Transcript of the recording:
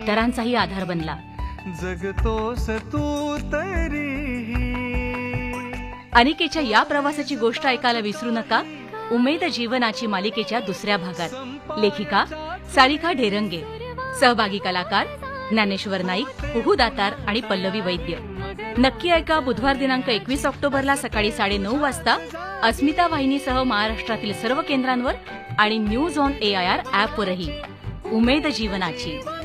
इतरांचाही आधार बनला. जगतोस तू तरीही. अनिकेच्या या प्रवासाची गोष्ट ऐकायला विसरू नका उमेद जीवनाची मालिकेच्या दुसऱ्या भागात. लेखिका सारिका ढेरंगे, सहभागी कलाकार ज्ञानेश्वर नाईक, कुहू दातार आणि पल्लवी वैद्य. नक्की ऐका बुधवार दिनांक 21 ऑक्टोबरला सकाळी 9:30 वाजता अस्मिता वाहिनीसह महाराष्ट्रातील सर्व केंद्रांवर आणि न्यूज ऑन AIR ॲपवरही. उमेद जीवनाची.